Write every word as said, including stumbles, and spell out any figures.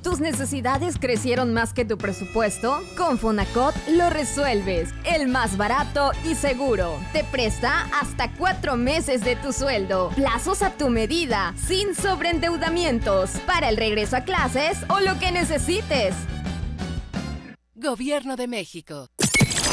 ¿Tus necesidades crecieron más que tu presupuesto? Con Fonacot lo resuelves. El más barato y seguro. Te presta hasta cuatro meses de tu sueldo. Plazos a tu medida, sin sobreendeudamientos. Para el regreso a clases o lo que necesites. Gobierno de México.